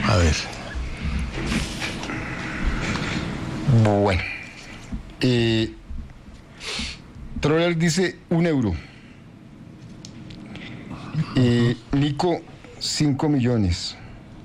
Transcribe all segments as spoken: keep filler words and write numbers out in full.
A ver. Bueno. Eh, Troller dice un euro. Eh, Nico, cinco millones.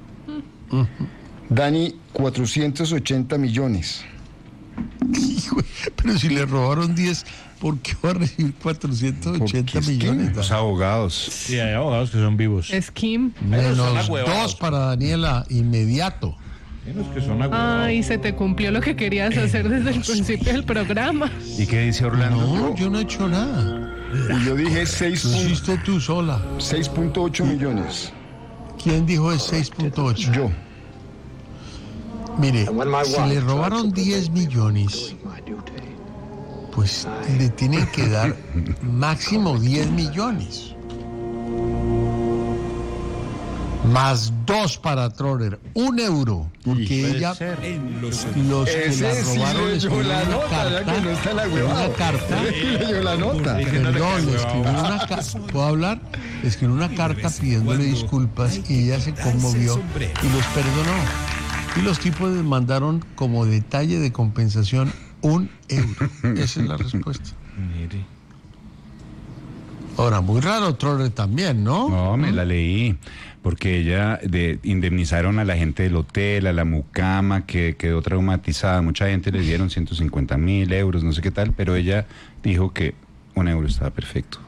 Dani, cuatrocientos ochenta millones. Hijo, pero si le robaron diez, ¿por qué va a recibir cuatrocientos ochenta millones? Los abogados. Sí, hay abogados que son vivos. Es Kim. Menos son agüevados. dos para Daniela, inmediato. Hay unos que son agüevados. Ay, se te cumplió lo que querías hacer desde el principio del programa. ¿Y qué dice Orlando? No, yo no he hecho nada. Y yo dije seis Lo hiciste tú sola. punto ocho millones. ¿Quién dijo es seis punto ocho? Yo. Mire, si le robaron diez millones, pues le tienen que dar máximo diez millones. Más dos para Troller, un euro, porque ella, los que Ese la sí robaron le leyó escribió la una nota, ya carta, que no está la una huevada. carta, Leyó la nota. perdón, le escribió una carta, ¿puedo hablar? Le escribió una carta pidiéndole disculpas y ella se conmovió y los perdonó. Y los tipos les mandaron como detalle de compensación un euro. Esa es la respuesta. Mire. Ahora, muy raro Troller también, ¿no? No, me la leí. Porque ella de, indemnizaron a la gente del hotel, a la mucama, que quedó traumatizada. Mucha gente le dieron ciento cincuenta mil euros, no sé qué tal, pero ella dijo que un euro estaba perfecto.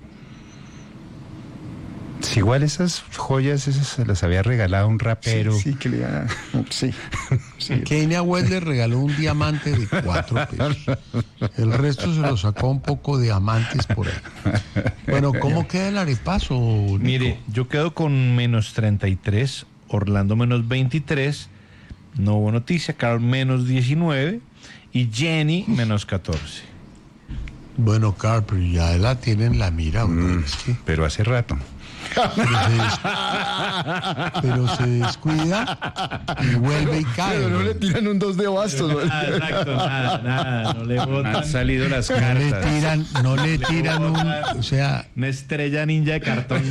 Si igual esas joyas, esas se las había regalado un rapero. Sí, sí, que le iba a... Sí. sí. Kenia West le regaló un diamante de cuatro pesos. El resto se lo sacó un poco de diamantes por ahí. Bueno, ¿cómo queda el arepaso, Nico? Mire, yo quedo con menos treinta y tres, Orlando menos veintitrés, no hubo noticia, Carl menos diecinueve y Jenny menos catorce. Bueno, Carl, pero ya la tienen la mira, Mm, es que... pero hace rato. Pero se, des... pero se descuida y vuelve y cae. Pero no le tiran un dos de bastos. ¿No? Ah, exacto, nada, nada, no le botan. Han salido las No le cartas. tiran, no le tiran un, o sea, Una estrella ninja de cartón.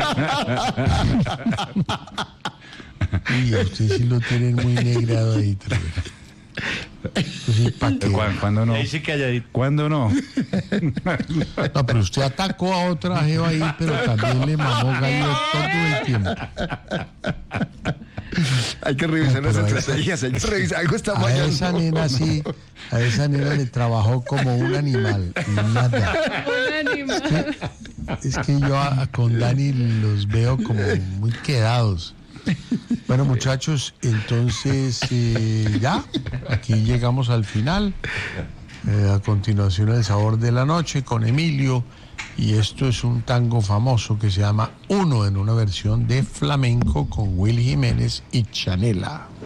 y a usted sí lo tienen muy negrado ahí. Pues sí, ¿pa' qué? ¿Cuándo, ¿Cuándo no? Ahí sí calladito. ¿Cuándo no? No, pero usted atacó a otra jeva ahí, pero también le mamó gallo todo el tiempo. Hay que revisar No, las pero a estrategias, hay que revisar. Algo está A fallando. esa nena sí, a esa nena le trabajó como un animal, nada. Un animal. Es que yo a- con Dani los veo como muy quedados. Bueno, muchachos, entonces eh, ya, aquí llegamos al final. Eh, a continuación, El Sabor de la Noche con Emilio. Y esto es un tango famoso que se llama Uno, en una versión de flamenco con Will Jiménez y Chanela.